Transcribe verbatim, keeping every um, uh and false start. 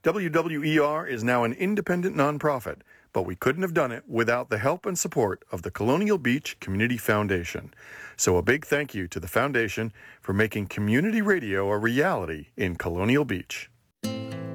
W W E R is now an independent nonprofit, but we couldn't have done it without the help and support of the Colonial Beach Community Foundation. So a big thank you to the foundation for making community radio a reality in Colonial Beach.